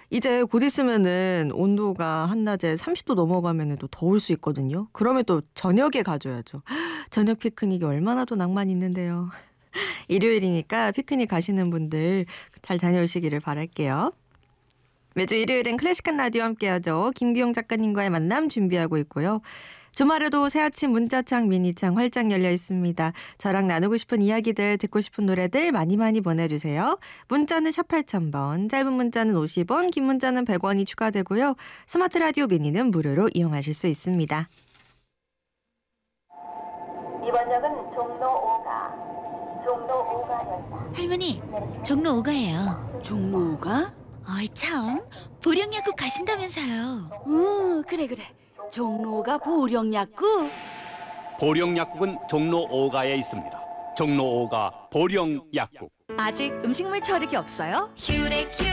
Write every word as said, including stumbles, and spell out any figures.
이제 곧 있으면은 온도가 한낮에 삼십 도 넘어가면은 또 더울 수 있거든요. 그러면 또 저녁에 가져야죠. 저녁 피크닉이 얼마나 또 낭만이 있는데요. 일요일이니까 피크닉 가시는 분들 잘 다녀오시기를 바랄게요. 매주 일요일엔 클래식한 라디오 함께하죠. 김기용 작가님과의 만남 준비하고 있고요. 주말에도 새아침 문자창 미니창 활짝 열려 있습니다. 저랑 나누고 싶은 이야기들, 듣고 싶은 노래들 많이 많이 보내주세요. 문자는 샵 팔천 번, 짧은 문자는 오십 원, 긴 문자는 백 원이 추가되고요. 스마트 라디오 미니는 무료로 이용하실 수 있습니다. 이번 역은 종로 오가, 종로 오가역이다. 할머니, 종로 오가예요. 종로 오가? 어이 참, 보령약국 가신다면서요. 응, 그래 그래. 종로 오가 보령약국? 보령약국은 종로 오가에 있습니다. 종로 오가 보령약국. 아직 음식물 처리기 없어요?